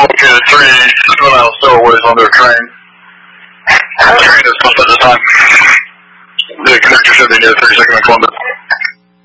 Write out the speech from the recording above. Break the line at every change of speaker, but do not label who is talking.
located 3 miles stowaways on their train. The train is close at the time. The connector should be near 32nd and Columbus.